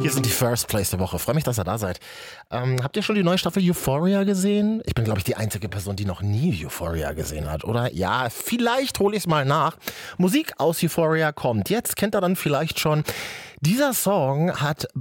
Hier sind die First Place der Woche. Freue mich, dass ihr da seid. Habt ihr schon die neue Staffel Euphoria gesehen? Ich bin, glaube ich, die einzige Person, die noch nie Euphoria gesehen hat, oder? Ja, vielleicht hole ich es mal nach. Musik aus Euphoria kommt. Jetzt kennt ihr dann vielleicht schon. Dieser Song hat